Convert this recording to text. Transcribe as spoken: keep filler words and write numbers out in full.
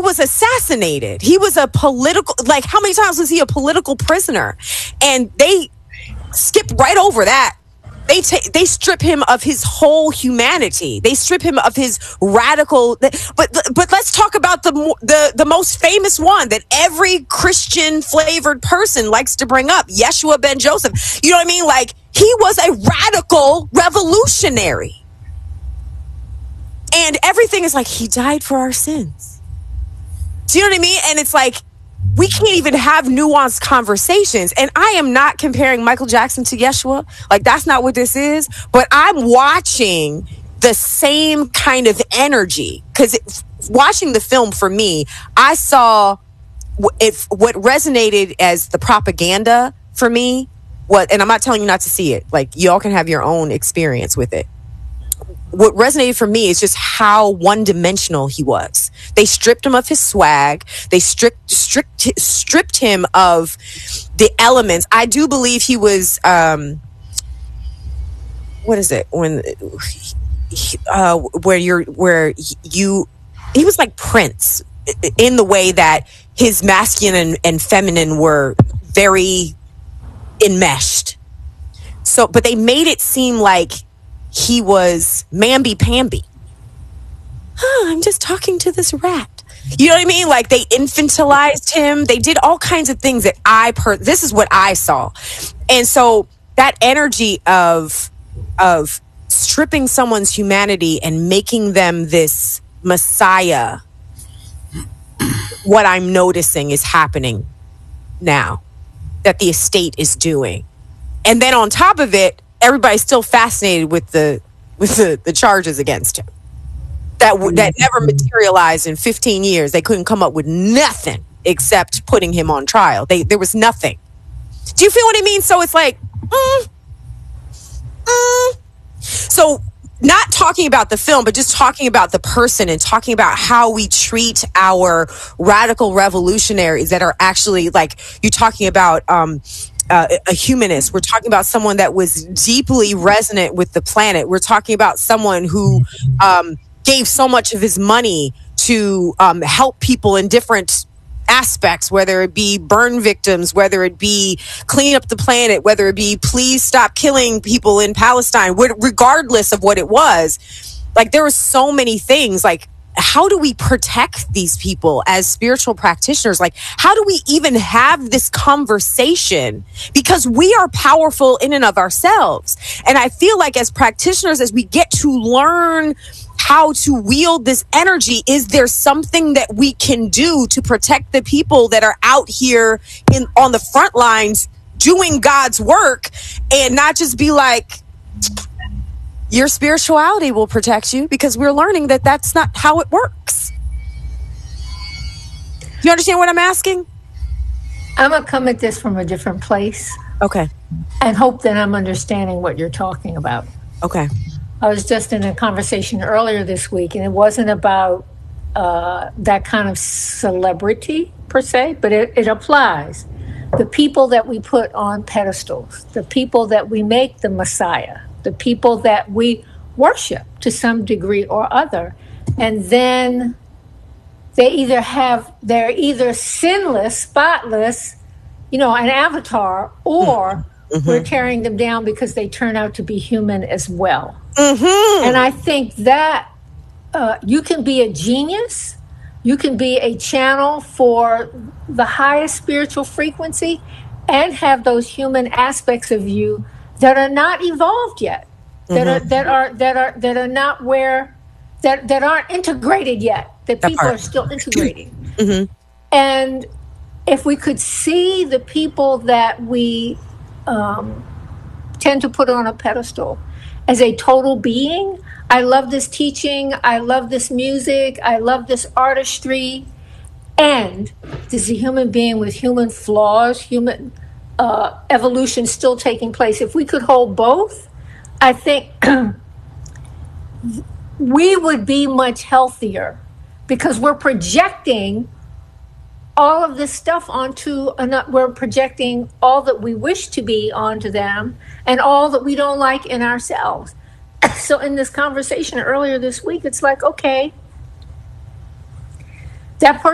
was assassinated. He was a political, like, how many times was he a political prisoner? And they skip right over that. They ta- they strip him of his whole humanity. They strip him of his radical. But but let's talk about the the the most famous one that every Christian flavored person likes to bring up, Yeshua ben Joseph. You know what I mean? Like, he was a radical revolutionary, and everything is like, he died for our sins. Do you know what I mean? And it's like, we can't even have nuanced conversations. And I am not comparing Michael Jackson to Yeshua. Like, that's not what this is. But I'm watching the same kind of energy. Because watching the film, for me, I saw if what resonated as the propaganda for me. What, and I'm not telling you not to see it. Like, y'all can have your own experience with it. What resonated for me is just how one-dimensional he was. They stripped him of his swag. They stripped stripped stripped him of the elements. I do believe he was um, what is it when uh, where you're where you he was like Prince in the way that his masculine and, and feminine were very enmeshed. So, but they made it seem like he was mamby-pamby. Huh, I'm just talking to this rat. You know what I mean? Like, they infantilized him. They did all kinds of things that I per this is what I saw. And so that energy of of stripping someone's humanity and making them this messiah, what I'm noticing is happening now, that the estate is doing. And then on top of it, everybody's still fascinated with the with the, the charges against him that that never materialized in fifteen years. They couldn't come up with nothing except putting him on trial. They there was nothing. Do you feel what I mean? So it's like, mm, mm. So not talking about the film, but just talking about the person and talking about how we treat our radical revolutionaries that are actually, like, you're talking about um Uh, a humanist. We're talking about someone that was deeply resonant with the planet. We're talking about someone who um, gave so much of his money to um, help people in different aspects, whether it be burn victims, whether it be clean up the planet, whether it be please stop killing people in Palestine, regardless of what it was. Like, there were so many things. Like, how do we protect these people as spiritual practitioners? Like, how do we even have this conversation? Because we are powerful in and of ourselves. And I feel like as practitioners, as we get to learn how to wield this energy, is there something that we can do to protect the people that are out here in on the front lines doing God's work, and not just be like, your spirituality will protect you, because we're learning that that's not how it works. You understand what I'm asking? I'm going to come at this from a different place. Okay. And hope that I'm understanding what you're talking about. Okay. I was just in a conversation earlier this week, and it wasn't about uh, that kind of celebrity per se, but it, it applies. The people that we put on pedestals, the people that we make the Messiah, the people that we worship to some degree or other, and then they either have, they're either sinless, spotless, you know, an avatar, or mm-hmm. we're tearing them down because they turn out to be human as well. Mm-hmm. And I think that uh, you can be a genius, you can be a channel for the highest spiritual frequency, and have those human aspects of you that are not evolved yet, that mm-hmm. are that are that are that are not where that that aren't integrated yet, that, that people part. are still integrating. Mm-hmm. And if we could see the people that we um, tend to put on a pedestal as a total being, I love this teaching, I love this music, I love this artistry, and this is a human being with human flaws, human Uh, evolution still taking place. If we could hold both, I think we would be much healthier, because we're projecting all of this stuff onto, another, we're projecting all that we wish to be onto them and all that we don't like in ourselves. So in this conversation earlier this week, it's like, okay, that person